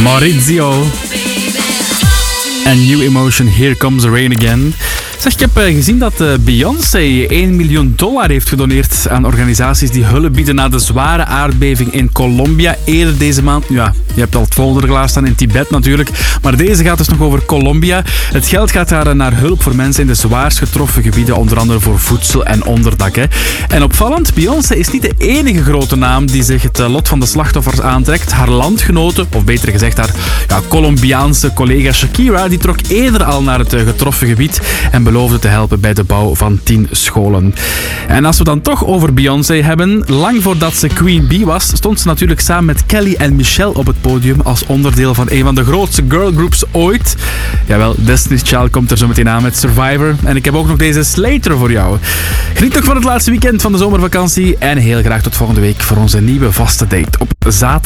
Maurizio. En New Emotion, Here Comes the Rain Again. Zeg, ik heb gezien dat Beyoncé $1 miljoen heeft gedoneerd aan organisaties die hulp bieden na de zware aardbeving in Colombia eerder deze maand. Ja, je hebt al het volgende klaarstaan in Tibet natuurlijk, maar deze gaat dus nog over Colombia. Het geld gaat daar naar hulp voor mensen in de zwaarst getroffen gebieden, onder andere voor voedsel en onderdak. Hè. En opvallend, Beyoncé is niet de enige grote naam die zich het lot van de slachtoffers aantrekt. Haar landgenote, of beter gezegd haar Colombiaanse collega Shakira, die trok eerder al naar het getroffen gebied en beloofde te helpen bij de bouw van 10 scholen. En als we dan toch over Beyoncé hebben, lang voordat ze Queen Bee was, stond ze natuurlijk samen met Kelly en Michelle op het podium als onderdeel van een van de grootste girlgroups ooit. Jawel, Destiny's Child komt er zo meteen aan met Survivor. En ik heb ook nog deze Slater voor jou. Geniet nog van het laatste weekend van de zomervakantie en heel graag tot volgende week voor onze nieuwe vaste date op zaterdag.